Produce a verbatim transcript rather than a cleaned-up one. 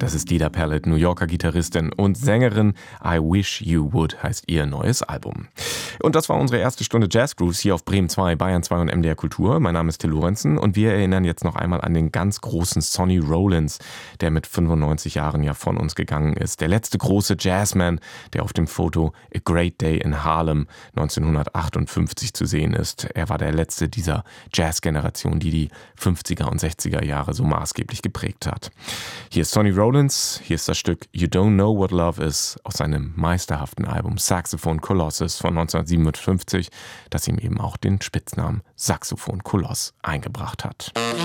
Das ist Dida Pallet, New Yorker Gitarristin und Sängerin. I Wish You Would heißt ihr neues Album. Und das war unsere erste Stunde Jazz Grooves hier auf Bremen zwei, Bayern zwei und M D R Kultur. Mein Name ist Till Lorenzen und wir erinnern jetzt noch einmal an den ganz großen Sonny Rollins, der mit fünfundneunzig Jahren ja von uns gegangen ist. Der letzte große Jazzman, der auf dem Foto A Great Day in Harlem neunzehnhundertachtundfünfzig zu sehen ist. Er war der letzte dieser Jazz-Generation, die die fünfziger und sechziger Jahre so maßgeblich geprägt hat. Hier ist Sonny Rollins, hier ist das Stück You Don't Know What Love Is aus seinem meisterhaften Album Saxophone Colossus von neunzehnhundertsiebenundfünfzig, das ihm eben auch den Spitznamen Saxophon Koloss eingebracht hat.